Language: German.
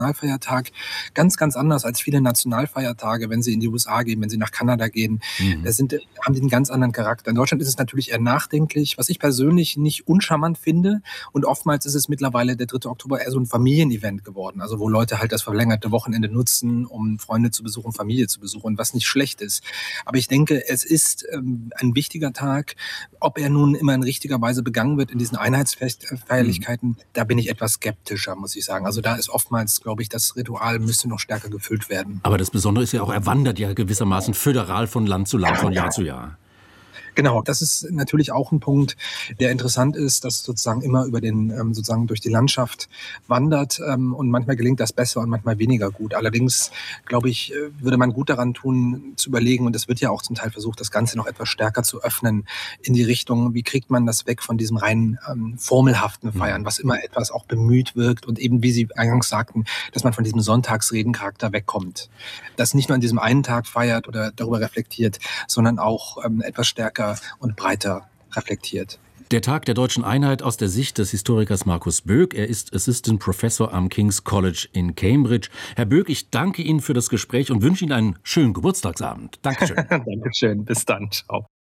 Nationalfeiertag ganz, ganz anders als viele Nationalfeiertage, wenn Sie in die USA gehen, wenn Sie nach Kanada gehen. Mhm. Haben die einen ganz anderen Charakter. In Deutschland ist es natürlich eher nachdenklich, was ich persönlich nicht uncharmant finde. Und oftmals ist es mittlerweile der 3. Oktober eher so ein Familienevent geworden, also wo Leute halt das verlängerte Wochenende nutzen, um Freunde zu besuchen, Familie zu besuchen, was nicht schlecht ist. Aber ich denke, es ist ein wichtiger Tag. Ob er nun immer in richtiger Weise begangen wird in diesen Mhm. Einheitsfeierlichkeiten, da bin ich etwas skeptischer, muss ich sagen. Also da ist oftmals, glaube ich, das Ritual müsste noch stärker gefüllt werden. Aber das Besondere ist ja auch, er wandert ja gewissermaßen föderal von Land zu Land, von Jahr zu Jahr. Genau, das ist natürlich auch ein Punkt, der interessant ist, dass sozusagen immer über sozusagen durch die Landschaft wandert, und manchmal gelingt das besser und manchmal weniger gut. Allerdings, glaube ich, würde man gut daran tun, zu überlegen, und es wird ja auch zum Teil versucht, das Ganze noch etwas stärker zu öffnen in die Richtung, wie kriegt man das weg von diesem rein formelhaften Feiern, Mhm. was immer etwas auch bemüht wirkt und eben, wie Sie eingangs sagten, dass man von diesem Sonntagsredencharakter wegkommt. Das nicht nur an diesem einen Tag feiert oder darüber reflektiert, sondern auch etwas stärker und breiter reflektiert. Der Tag der deutschen Einheit aus der Sicht des Historikers Markus Böck. Er ist Assistant Professor am King's College in Cambridge. Herr Böck, ich danke Ihnen für das Gespräch und wünsche Ihnen einen schönen Geburtstagsabend. Dankeschön. Dankeschön. Bis dann. Ciao.